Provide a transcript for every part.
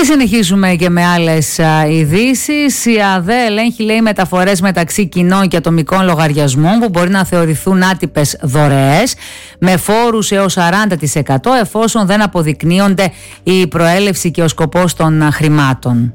Και συνεχίζουμε και με άλλες ειδήσεις. Η ΑΔΕ ελέγχει, λέει, μεταφορές μεταξύ κοινών και ατομικών λογαριασμών που μπορεί να θεωρηθούν άτυπες δωρεές με φόρους έως 40% εφόσον δεν αποδεικνύονται η προέλευση και ο σκοπός των χρημάτων.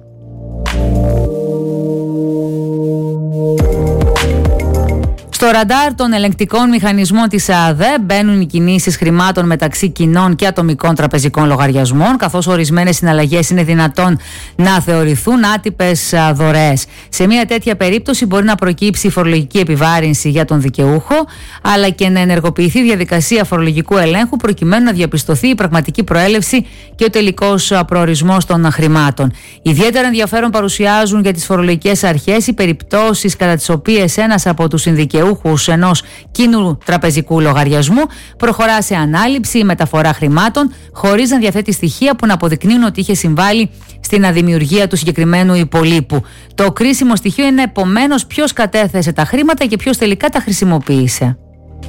Στο ραντάρ των ελεγκτικών μηχανισμών της ΑΔΕ μπαίνουν οι κινήσεις χρημάτων μεταξύ κοινών και ατομικών τραπεζικών λογαριασμών, καθώς ορισμένες συναλλαγές είναι δυνατόν να θεωρηθούν άτυπες δωρεές. Σε μια τέτοια περίπτωση μπορεί να προκύψει φορολογική επιβάρυνση για τον δικαιούχο, αλλά και να ενεργοποιηθεί διαδικασία φορολογικού ελέγχου προκειμένου να διαπιστωθεί η πραγματική προέλευση και ο τελικός προορισμός των χρημάτων. Ιδιαίτερα ενδιαφέρον παρουσιάζουν για τις φορολογικές αρχές οι περιπτώσεις κατά τις οποίες ένας από τους συνδικαιούχους ενός κοινού τραπεζικού λογαριασμού προχωρά σε ανάληψη ή μεταφορά χρημάτων χωρίς να διαθέτει στοιχεία που να αποδεικνύουν ότι είχε συμβάλει στην αδημιουργία του συγκεκριμένου υπολείπου. Το κρίσιμο στοιχείο είναι επομένως ποιος κατέθεσε τα χρήματα και ποιος τελικά τα χρησιμοποίησε.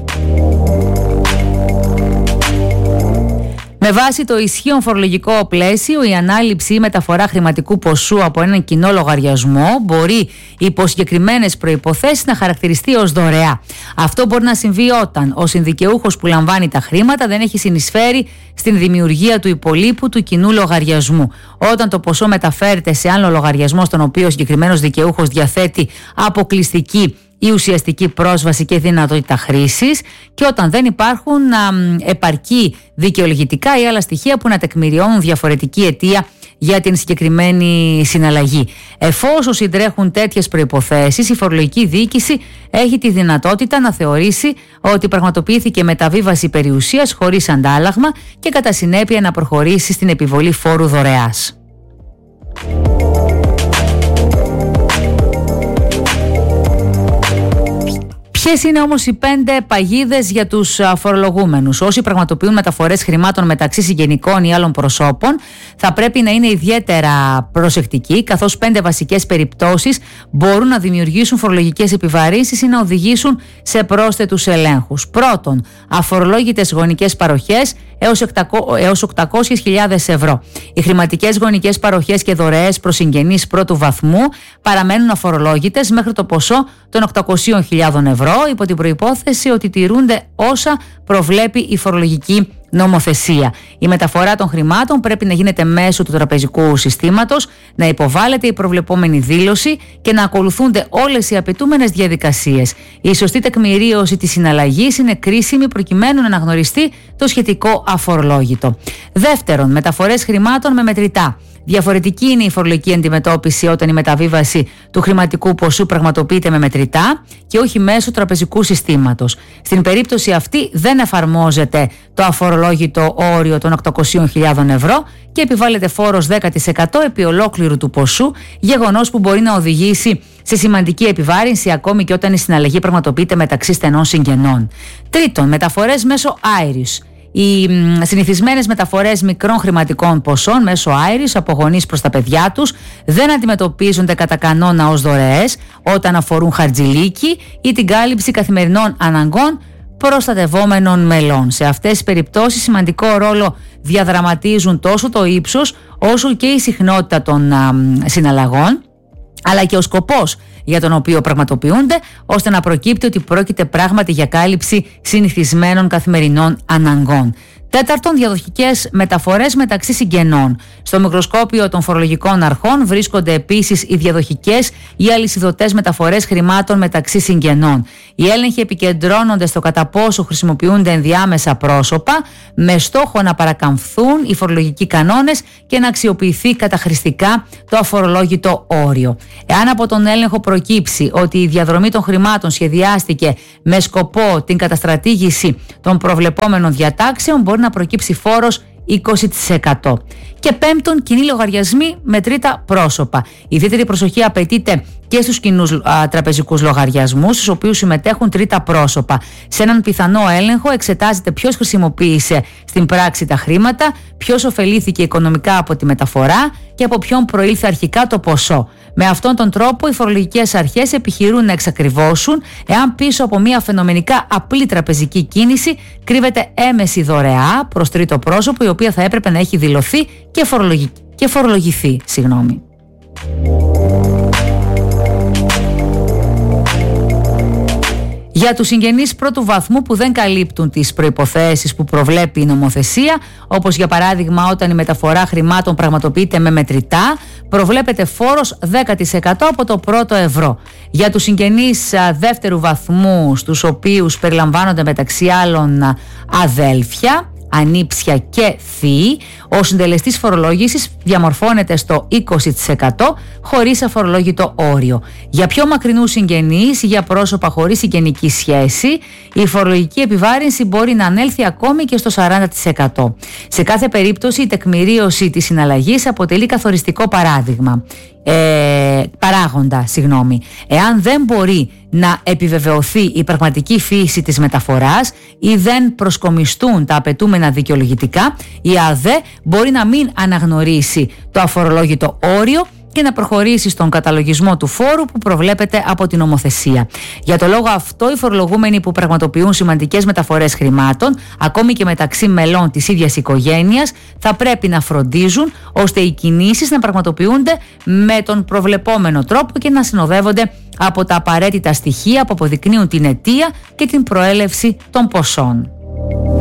Με βάση το ισχύον φορολογικό πλαίσιο, η ανάληψη ή μεταφορά χρηματικού ποσού από έναν κοινό λογαριασμό μπορεί υπό συγκεκριμένες προϋποθέσεις να χαρακτηριστεί ως δωρεά. Αυτό μπορεί να συμβεί όταν ο συνδικαιούχος που λαμβάνει τα χρήματα δεν έχει συνεισφέρει στην δημιουργία του υπολείπου του κοινού λογαριασμού, όταν το ποσό μεταφέρεται σε άλλο λογαριασμό στον οποίο ο συγκεκριμένος δικαιούχος διαθέτει αποκλειστική ή ουσιαστική πρόσβαση και δυνατότητα χρήσης, και όταν δεν υπάρχουν επαρκή δικαιολογητικά ή άλλα στοιχεία που να τεκμηριώνουν διαφορετική αιτία για την συγκεκριμένη συναλλαγή. Εφόσον συντρέχουν τέτοιες προϋποθέσεις, η φορολογική διοίκηση έχει τη δυνατότητα να θεωρήσει ότι πραγματοποιήθηκε μεταβίβαση περιουσίας χωρίς αντάλλαγμα και κατά συνέπεια να προχωρήσει στην επιβολή φόρου δωρεάς. Ποιες είναι όμως οι 5 παγίδες για τους φορολογούμενους? Όσοι πραγματοποιούν μεταφορές χρημάτων μεταξύ συγγενικών ή άλλων προσώπων θα πρέπει να είναι ιδιαίτερα προσεκτικοί, καθώς 5 βασικές περιπτώσεις μπορούν να δημιουργήσουν φορολογικές επιβαρύνσεις ή να οδηγήσουν σε πρόσθετους ελέγχους. Πρώτον, αφορολόγητες γονικές παροχές έως 800.000 ευρώ. Οι χρηματικές γονικές παροχές και δωρεές προς συγγενείς πρώτου βαθμού παραμένουν αφορολόγητες μέχρι το ποσό των 800.000 ευρώ, υπό την προϋπόθεση ότι τηρούνται όσα προβλέπει η φορολογική νομοθεσία. Η μεταφορά των χρημάτων πρέπει να γίνεται μέσω του τραπεζικού συστήματος, να υποβάλλεται η προβλεπόμενη δήλωση και να ακολουθούνται όλες οι απαιτούμενες διαδικασίες. Η σωστή τεκμηρίωση της συναλλαγής είναι κρίσιμη προκειμένου να αναγνωριστεί το σχετικό αφορολόγητο. Δεύτερον, μεταφορές χρημάτων με μετρητά. Διαφορετική είναι η φορολογική αντιμετώπιση όταν η μεταβίβαση του χρηματικού ποσού πραγματοποιείται με μετρητά και όχι μέσω τραπεζικού συστήματος. Στην περίπτωση αυτή δεν εφαρμόζεται το αφορολόγητο όριο των 800.000 ευρώ και επιβάλλεται φόρος 10% επί ολόκληρου του ποσού, γεγονός που μπορεί να οδηγήσει σε σημαντική επιβάρυνση ακόμη και όταν η συναλλαγή πραγματοποιείται μεταξύ στενών συγγενών. Τρίτον, μεταφορές μέσω Iris. Οι συνηθισμένες μεταφορές μικρών χρηματικών ποσών μέσω Iris από γονείς προς τα παιδιά τους δεν αντιμετωπίζονται κατά κανόνα ως δωρεές όταν αφορούν χαρτζηλίκι ή την κάλυψη καθημερινών αναγκών προστατευόμενων μελών. Σε αυτές τις περιπτώσεις σημαντικό ρόλο διαδραματίζουν τόσο το ύψος όσο και η συχνότητα των συναλλαγών, αλλά και ο σκοπός για τον οποίο πραγματοποιούνται, ώστε να προκύπτει ότι πρόκειται πράγματι για κάλυψη συνηθισμένων καθημερινών αναγκών. Τέταρτον, διαδοχικές μεταφορές μεταξύ συγγενών. Στο μικροσκόπιο των φορολογικών αρχών βρίσκονται επίσης οι διαδοχικές ή αλυσιδωτές μεταφορές χρημάτων μεταξύ συγγενών. Οι έλεγχοι επικεντρώνονται στο κατά πόσο χρησιμοποιούνται ενδιάμεσα πρόσωπα με στόχο να παρακαμφθούν οι φορολογικοί κανόνες και να αξιοποιηθεί καταχρηστικά το αφορολόγητο όριο. Εάν από τον έλεγχο προκύψει ότι η διαδρομή των χρημάτων σχεδιάστηκε με σκοπό την καταστρατήγηση των προβλεπόμενων διατάξεων, μπορεί να προκύψει φόρος 20%. Και πέμπτον, κοινοί λογαριασμοί με τρίτα πρόσωπα. Ιδιαίτερη προσοχή απαιτείται και στους κοινούς τραπεζικούς λογαριασμούς, στους οποίους συμμετέχουν τρίτα πρόσωπα. Σε έναν πιθανό έλεγχο εξετάζεται ποιος χρησιμοποίησε στην πράξη τα χρήματα, ποιος ωφελήθηκε οικονομικά από τη μεταφορά και από ποιον προήλθε αρχικά το ποσό. Με αυτόν τον τρόπο οι φορολογικές αρχές επιχειρούν να εξακριβώσουν εάν πίσω από μια φαινομενικά απλή τραπεζική κίνηση κρύβεται έμεση δωρεά προς τρίτο πρόσωπο, η οποία θα έπρεπε να έχει δηλωθεί και και φορολογηθεί, Για τους συγγενείς πρώτου βαθμού που δεν καλύπτουν τις προϋποθέσεις που προβλέπει η νομοθεσία, όπως για παράδειγμα όταν η μεταφορά χρημάτων πραγματοποιείται με μετρητά, προβλέπεται φόρος 10% από το πρώτο ευρώ. Για τους συγγενείς δεύτερου βαθμού, στους οποίους περιλαμβάνονται μεταξύ άλλων αδέλφια, ανήψια και θείοι, ο συντελεστής φορολόγησης διαμορφώνεται στο 20% χωρίς αφορολόγητο όριο. Για πιο μακρινούς συγγενείς ή για πρόσωπα χωρίς συγγενική σχέση, η φορολογική επιβάρυνση μπορεί να ανέλθει ακόμη και στο 40%. Σε κάθε περίπτωση, η τεκμηρίωση της συναλλαγής αποτελεί καθοριστικό παράγοντα. Εάν δεν μπορεί να επιβεβαιωθεί η πραγματική φύση της μεταφοράς ή δεν προσκομιστούν τα απαιτούμενα δικαιολογητικά, η ΑΔΕ μπορεί να μην αναγνωρίσει το αφορολόγητο όριο και να προχωρήσει στον καταλογισμό του φόρου που προβλέπεται από την νομοθεσία. Για το λόγο αυτό, οι φορολογούμενοι που πραγματοποιούν σημαντικές μεταφορές χρημάτων, ακόμη και μεταξύ μελών της ίδιας οικογένειας, θα πρέπει να φροντίζουν ώστε οι κινήσεις να πραγματοποιούνται με τον προβλεπόμενο τρόπο και να συνοδεύονται από τα απαραίτητα στοιχεία που αποδεικνύουν την αιτία και την προέλευση των ποσών.